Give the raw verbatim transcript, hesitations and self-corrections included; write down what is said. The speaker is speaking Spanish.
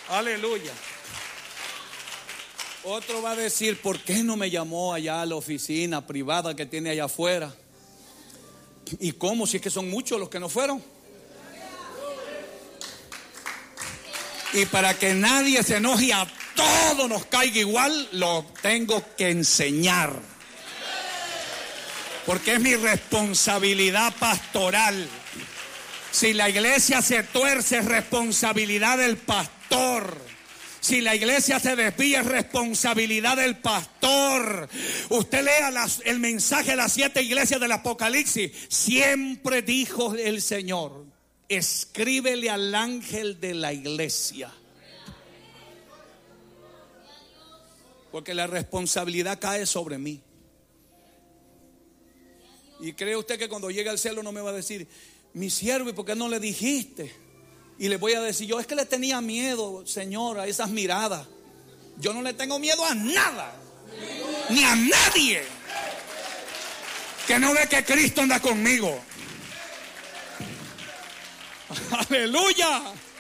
Aleluya. Otro va a decir, ¿por qué no me llamó allá a la oficina privada que tiene allá afuera? ¿Y cómo? Si es que son muchos los que no fueron. Y para que nadie se enoje, a todos nos caiga igual, lo tengo que enseñar. Porque es mi responsabilidad pastoral. Si la iglesia se tuerce, es responsabilidad del pastor. Si la iglesia se desvía, es responsabilidad del pastor. Usted lea las, el mensaje de las siete iglesias del Apocalipsis. Siempre dijo el Señor: escríbele al ángel de la iglesia. Porque la responsabilidad cae sobre mí. ¿Y cree usted que cuando llegue al cielo no me va a decir: mi siervo, ¿y por qué no le dijiste? Y le voy a decir yo: es que le tenía miedo, Señor, a esas miradas. Yo no le tengo miedo a nada, ni a nadie que no ve que Cristo anda conmigo. Aleluya.